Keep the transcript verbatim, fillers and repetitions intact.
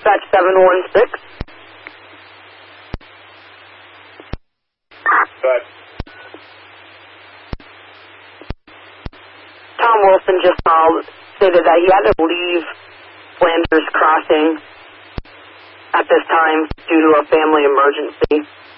Dispatch seven one six. But Tom Wilson just called, stated that he had to leave Flanders Crossing at this time due to a family emergency.